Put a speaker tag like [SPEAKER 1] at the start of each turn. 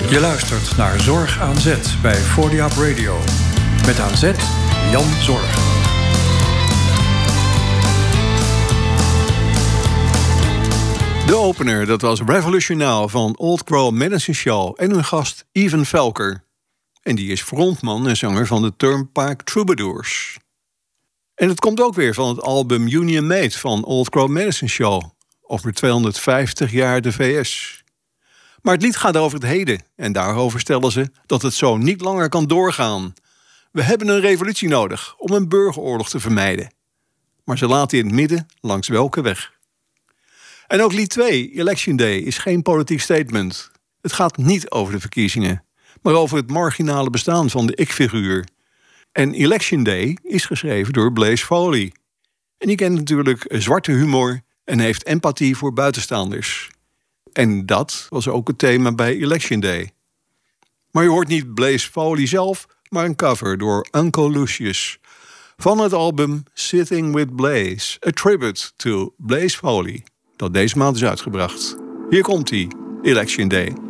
[SPEAKER 1] Je luistert naar Zorg aan Zet bij 40 Up Radio. Met aan zet Jan Zorg.
[SPEAKER 2] De opener, dat was Revolution Now van Old Crow Medicine Show en hun gast Even Velker. En die is frontman en zanger van de Turnpike Troubadours. En het komt ook weer van het album Union Made van Old Crow Medicine Show. Over 250 jaar de VS. Maar het lied gaat over het heden. En daarover stellen ze dat het zo niet langer kan doorgaan. We hebben een revolutie nodig om een burgeroorlog te vermijden. Maar ze laten in het midden langs welke weg. En ook lied 2, Election Day, is geen politiek statement. Het gaat niet over de verkiezingen, maar over het marginale bestaan van de ik-figuur. En Election Day is geschreven door Blaze Foley. En die kent natuurlijk zwarte humor en heeft empathie voor buitenstaanders. En dat was ook het thema bij Election Day. Maar je hoort niet Blaze Foley zelf, maar een cover door Uncle Lucius. Van het album Sitting with Blaze, a tribute to Blaze Foley. Dat deze maand is uitgebracht. Hier komt hij, Election Day.